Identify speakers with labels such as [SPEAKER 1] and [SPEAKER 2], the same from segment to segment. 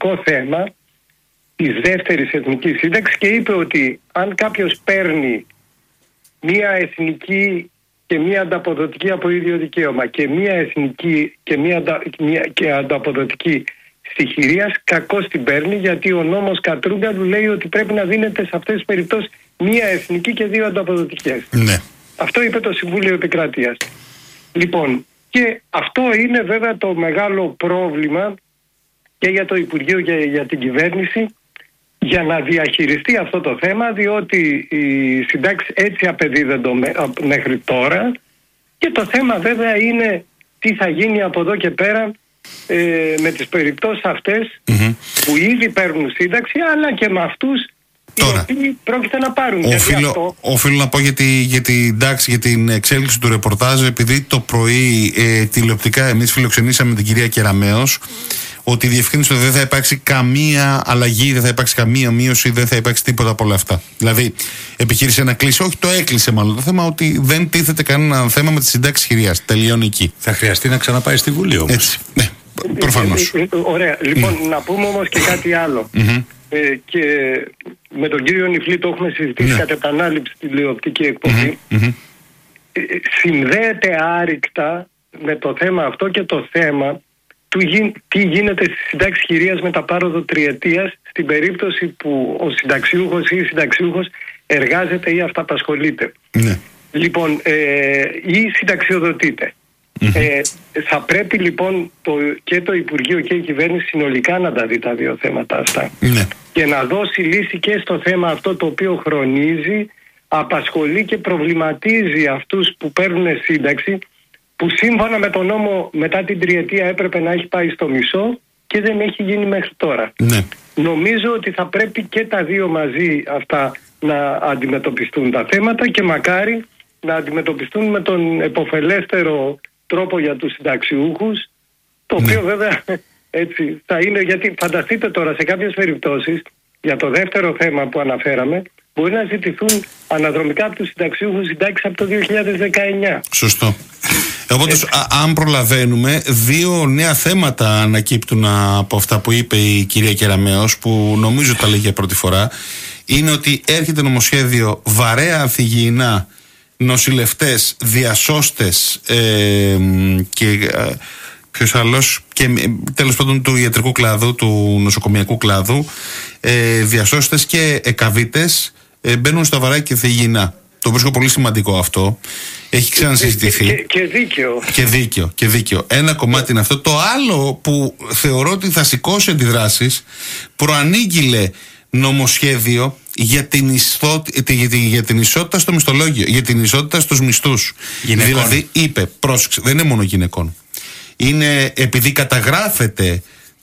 [SPEAKER 1] βασικό θέμα της δεύτερης εθνικής σύνταξης και είπε ότι αν κάποιος παίρνει μία εθνική και μία ανταποδοτική από ίδιο δικαίωμα και μία εθνική και ανταποδοτική στοιχειρίας, κακώς την παίρνει, γιατί ο νόμος Κατρούγκαλου λέει ότι πρέπει να δίνεται σε αυτές τις περιπτώσεις μία εθνική και δύο ανταποδοτικές. Ναι. Αυτό είπε το Συμβούλιο Επικρατείας. Λοιπόν, και αυτό είναι βέβαια το μεγάλο πρόβλημα και για το Υπουργείο και για την κυβέρνηση για να διαχειριστεί αυτό το θέμα, διότι οι συντάξεις έτσι απεδίδονται μέχρι τώρα και το θέμα βέβαια είναι τι θα γίνει από εδώ και πέρα με τις περιπτώσεις αυτές που ήδη παίρνουν σύνταξη, αλλά και με αυτούς τώρα, οι οποίοι πρόκειται να πάρουν.
[SPEAKER 2] Οφείλω να πω για την εξέλιξη του ρεπορτάζ, επειδή το πρωί τηλεοπτικά εμείς φιλοξενήσαμε την κυρία Κεραμέως, ότι διευκρίνησε ότι δεν θα υπάρξει καμία αλλαγή, δεν θα υπάρξει καμία μείωση, δεν θα υπάρξει τίποτα από όλα αυτά. Δηλαδή, επιχείρησε να κλείσει, όχι το έκλεισε μάλλον το θέμα, ότι δεν τίθεται κανένα θέμα με τη συντάξη χειρίας. Τελειώνει εκεί.
[SPEAKER 3] Θα χρειαστεί να ξαναπάει στη Βουλή όμως.
[SPEAKER 2] Έτσι. Ναι, προφανώς.
[SPEAKER 1] Ωραία. Λοιπόν, να πούμε όμως και κάτι άλλο. Και με τον κύριο Νιφλή το έχουμε συζητήσει κατά επανάληψη στη τηλεοπτική εκπομπή. Συνδέεται άρρηκτα με το θέμα αυτό και το θέμα τι γίνεται στη συντάξη χειρίας με τα πάροδο τριετίας στην περίπτωση που ο συνταξιούχος ή η συνταξιούχος εργάζεται ή αυταπασχολείται. Λοιπόν, ή συνταξιοδοτείται. Θα πρέπει λοιπόν και το Υπουργείο και η κυβέρνηση συνολικά να τα δει τα δύο θέματα αυτά και να δώσει λύση και στο θέμα αυτό το οποίο χρονίζει, απασχολεί και προβληματίζει αυτούς που παίρνουν σύνταξη, που σύμφωνα με τον νόμο μετά την τριετία έπρεπε να έχει πάει στο μισό και δεν έχει γίνει μέχρι τώρα. Νομίζω ότι θα πρέπει και τα δύο μαζί αυτά να αντιμετωπιστούν τα θέματα και μακάρι να αντιμετωπιστούν με τον επωφελέστερο τρόπο για τους συνταξιούχους, το οποίο βέβαια έτσι θα είναι, γιατί φανταστείτε τώρα σε κάποιες περιπτώσεις για το δεύτερο θέμα που αναφέραμε μπορεί να ζητηθούν αναδρομικά από τους συνταξιούχους συντάξεις από το 2019.
[SPEAKER 2] Σωστό. Οπότε, αν προλαβαίνουμε, δύο νέα θέματα ανακύπτουν από αυτά που είπε η κυρία Κεραμέως, που νομίζω τα λέγει για πρώτη φορά. Είναι ότι έρχεται νομοσχέδιο βαρέα ανθυγιεινά, νοσηλευτές, διασώστες και ποιος άλλος, και τέλος πάντων του ιατρικού κλάδου, του νοσοκομιακού κλάδου, διασώστες και εκαβίτες μπαίνουν στα βαρέα και ανθυγιεινά. Το βρίσκω πολύ σημαντικό αυτό. Έχει ξανασυζητηθεί. Και δίκαιο. Ένα κομμάτι είναι αυτό. Το άλλο που θεωρώ ότι θα σηκώσει αντιδράσεις, προανήγγειλε νομοσχέδιο για την ισότητα στο μισθολόγιο, για την ισότητα στους μισθούς. Γυναικών. Δηλαδή είπε, πρόσεξε, δεν είναι μόνο γυναικών. Είναι επειδή καταγράφεται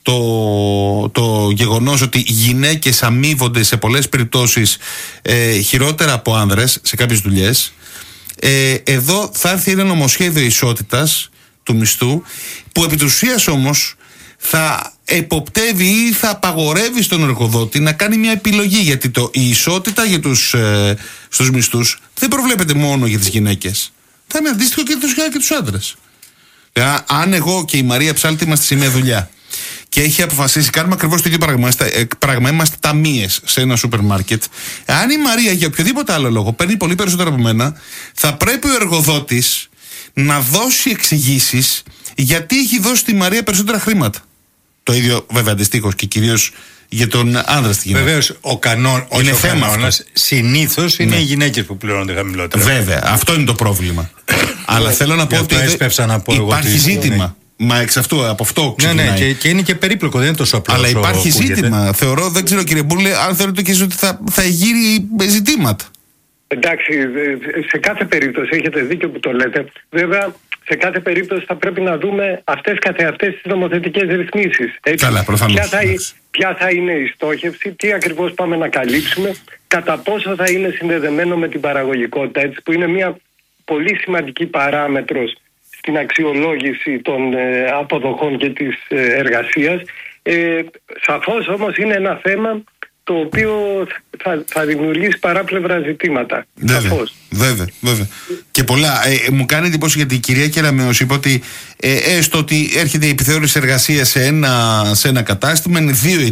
[SPEAKER 2] το γεγονός ότι οι γυναίκες αμείβονται σε πολλές περιπτώσεις χειρότερα από άνδρες σε κάποιες δουλειές. Εδώ θα έρθει ένα νομοσχέδιο ισότητας του μισθού, που επί της ουσίας όμως θα εποπτεύει ή θα απαγορεύει στον εργοδότη να κάνει μια επιλογή, γιατί η ισότητα για στους μισθούς δεν προβλέπεται μόνο για τις γυναίκες. Θα είναι αντίστοιχο και τους άντρες. Αν εγώ και η Μαρία Ψάλτη είμαστε σε μια δουλειά και έχει αποφασίσει, κάνουμε ακριβώς το ίδιο πράγμα, είμαστε ταμείες σε ένα σούπερ μάρκετ. Αν η Μαρία για οποιοδήποτε άλλο λόγο παίρνει πολύ περισσότερο από μένα, θα πρέπει ο εργοδότης να δώσει εξηγήσεις γιατί έχει δώσει στη Μαρία περισσότερα χρήματα. Το ίδιο βέβαια αντιστοίχως και κυρίως για τον άνδρα στη γυναίκα.
[SPEAKER 3] Βεβαίως ο κανόνας συνήθως είναι οι γυναίκες που πληρώνονται χαμηλότερα.
[SPEAKER 2] Βέβαια, αυτό είναι το πρόβλημα. Αλλά θέλω να πω ότι υπάρχει ζήτημα. Μα εξ αυτού, από αυτό ξεκινάει.
[SPEAKER 3] Ναι, και είναι και περίπλοκο, δεν είναι τόσο απλό.
[SPEAKER 2] Αλλά υπάρχει ζήτημα. Θεωρώ, δεν ξέρω κύριε Μπούλε, αν θεωρείτε και εσείς ότι θα γύρει ζητήματα.
[SPEAKER 1] Εντάξει, σε κάθε περίπτωση έχετε δίκιο που το λέτε. Βέβαια, σε κάθε περίπτωση θα πρέπει να δούμε αυτές καθεαυτές τις νομοθετικές ρυθμίσεις.
[SPEAKER 2] Καλά, προφανώς.
[SPEAKER 1] Ποια θα είναι η στόχευση, τι ακριβώς πάμε να καλύψουμε, κατά πόσο θα είναι συνδεδεμένο με την παραγωγικότητα, έτσι, που είναι μια πολύ σημαντική παράμετρος στην αξιολόγηση των αποδοχών και της εργασίας. Σαφώς όμως είναι ένα θέμα το οποίο θα δημιουργήσει παράπλευρα ζητήματα.
[SPEAKER 2] Βέβαια. Και πολλά. Μου κάνει εντύπωση γιατί η κυρία Κεραμέως είπε ότι έστω ότι έρχεται η επιθεώρηση εργασίας σε ένα κατάστημα, είναι 2